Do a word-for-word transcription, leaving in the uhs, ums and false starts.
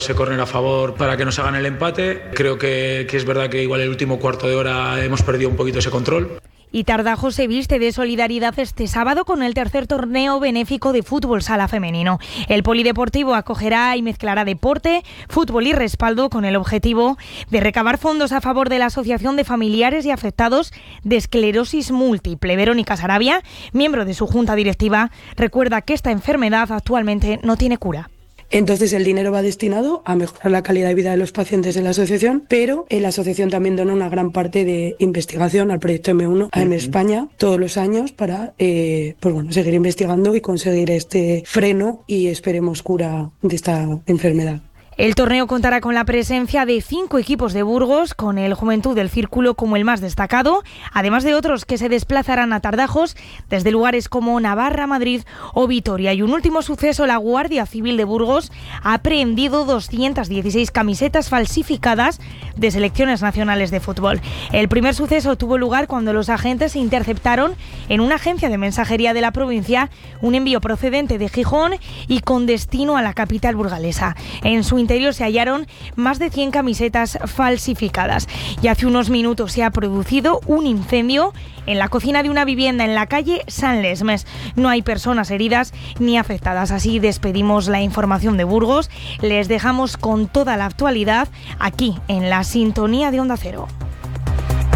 Ese córner a favor para que nos hagan el empate. Creo que, que es verdad que igual el último cuarto de hora hemos perdido un poquito ese control. Y Tardajo se viste de solidaridad este sábado con el tercer torneo benéfico de fútbol sala femenino. El polideportivo acogerá y mezclará deporte, fútbol y respaldo con el objetivo de recabar fondos a favor de la Asociación de Familiares y Afectados de Esclerosis Múltiple. Verónica Sarabia, miembro de su junta directiva, recuerda que esta enfermedad actualmente no tiene cura. Entonces el dinero va destinado a mejorar la calidad de vida de los pacientes de la asociación, pero la asociación también dona una gran parte de investigación al proyecto eme uno, a eme España, todos los años para eh, pues bueno, seguir investigando y conseguir este freno y esperemos cura de esta enfermedad. El torneo contará con la presencia de cinco equipos de Burgos, con el Juventud del Círculo como el más destacado, además de otros que se desplazarán a Tardajos desde lugares como Navarra, Madrid o Vitoria. Y un último suceso: la Guardia Civil de Burgos ha aprehendido doscientas dieciséis camisetas falsificadas de selecciones nacionales de fútbol. El primer suceso tuvo lugar cuando los agentes interceptaron en una agencia de mensajería de la provincia un envío procedente de Gijón y con destino a la capital burgalesa. En su interior se hallaron más de cien camisetas falsificadas. Y hace unos minutos se ha producido un incendio en la cocina de una vivienda en la calle San Lesmes. No hay personas heridas ni afectadas. Así despedimos la información de Burgos. Les dejamos con toda la actualidad aquí en la sintonía de Onda Cero.